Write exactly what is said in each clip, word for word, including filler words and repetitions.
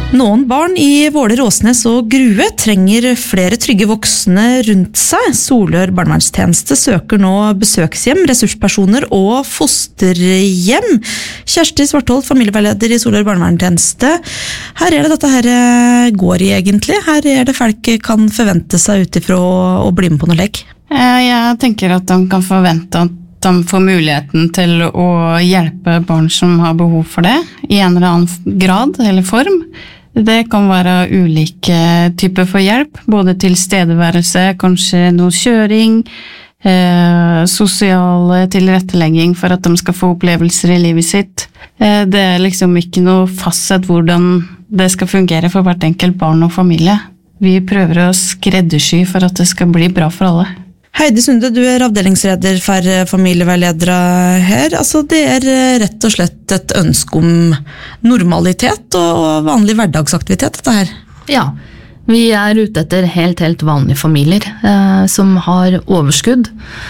Noen barn i Våler, Åsnes og Grue trenger flere trygge voksne rundt seg. Solør barnevernstjeneste søker nå besøkshjem, ressurspersoner og fosterhjem. Kjersti Svartholt, familieveileder i Solør barnevernstjeneste. Her er det dette her går i egentlig. Her er det folk kan forvente seg utifra å bli med på noe legg. Jeg tenker at de kan forvente at de får muligheten til å hjelpe barn som har behov for det, i en eller annen grad eller form. Det kan være ulike typer for hjelp, både til stedeværelse, kanskje noe kjøring, eh, sosial tilrettelegging for at de skal få opplevelser i livet sitt. Eh, det er liksom ikke noe fastsett hvordan det skal fungere for hvert enkelt barn og familie. Vi prøver å skreddersy for at det skal bli bra for alle. Heidi Sunde, du er avdelingsleder for familieveiledere her. Altså, det er rett og slett et ønske om normalitet og vanlig hverdagsaktivitet, dette her. Ja, vi er ute etter helt, helt vanlige familier eh, som har overskudd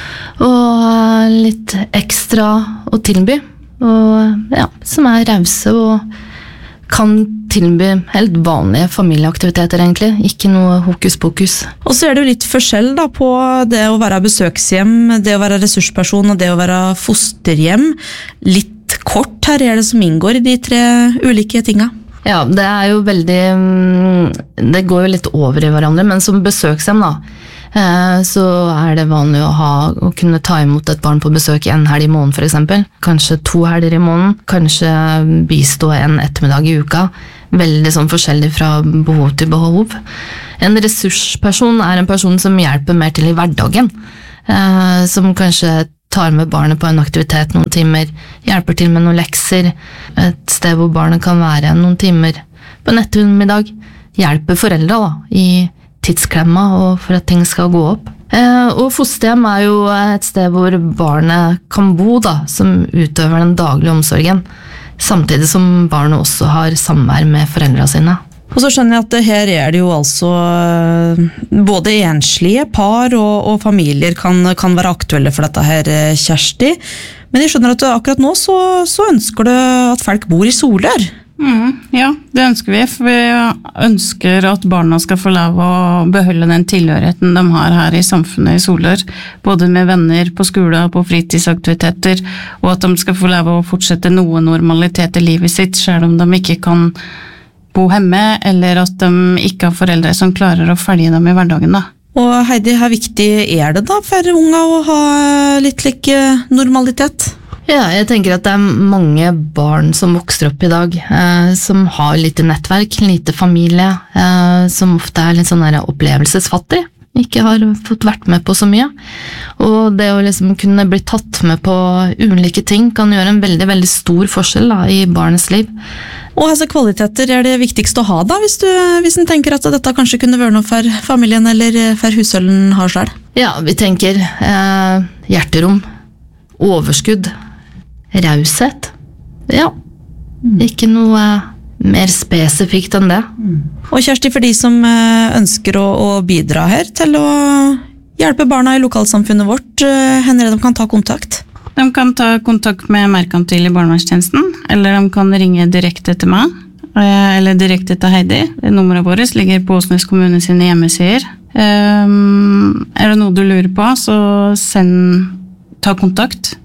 og litt ekstra å tilby, og ja, som er rause og kan tilby helt vanlige familieaktiviteter egentlig, ikke noe hokus pokus. Og så er det jo litt forskjell da på det å være besøkshjem, det å være ressursperson og det å være fosterhjem. Litt kort her er det som inngår i de tre ulike tinga. Ja, det er jo veldig, det går jo litt over i hverandre, men som besøkshjem da, så er det vanlig å, ha, å kunne ta imot et barn på besøk en helg i måneden for eksempel. Kanskje to helger i måneden, kanskje bistå en ettermiddag i uka. Veldig sånn forskjellig fra behov til behov. En ressursperson er en person som hjelper mer til i hverdagen, eh, som kanskje tar med barnet på en aktivitet noen timer, hjelper til med noen lekser, et sted hvor barnet kan være noen timer på en ettermiddag, hjelper foreldre da, i tidsklemma og for at ting skal gå opp. Eh, og fosterhjem er jo et sted hvor barnet kan bo da, som utøver den daglige omsorgen, samtidig som barnet også har samvær med foreldrene sine. Og så skjønner jeg at her er det jo altså både enslige par og, og familier kan, kan være aktuelle for dette her, Kjersti. Men jeg skjønner at akkurat nå så, så ønsker du at folk bor i Solør. Mm, ja, det ønsker vi, for vi ønsker at barna skal få lov å beholde den tilhørigheten de har her i samfunnet i Solør, både med venner på skole og på fritidsaktiviteter, og at de skal få lov å fortsette noe normalitet i livet sitt, selv om de ikke kan bo hjemme, eller at de ikke har foreldre som klarer å følge dem i hverdagen da. Og Heidi, hvor viktig er det da for unga å ha litt like normalitet? Ja, jeg tenker at det er mange barn som vokser opp i dag, eh, som har lite nettverk, lite familie, eh, som ofte er litt sånn der opplevelsesfattig, ikke har fått vært med på så mye. Og det å liksom kunne bli tatt med på ulike ting kan gjøre en veldig, veldig stor forskjell da, i barnets liv. Og altså, kvaliteter er det viktigste å ha da, hvis du, hvis du tenker at dette kanskje kunne være noe for familien eller for husholden har selv? Ja, vi tenker eh, hjerterom, overskudd, raushet. Ja, ikke noe mer spesifikt enn det. Og Kjersti, for de som ønsker å, å bidra her til å hjelpe barna i lokalsamfunnet vårt, hender de kan ta kontakt? De kan ta kontakt med Merkantil i barnevernstjenesten, eller de kan ringe direkte til meg, eller direkte til Heidi. Nummeret vårt ligger på Åsnes kommune sine hjemmesider. Um, er det noe du lurer på, så send, ta kontakt.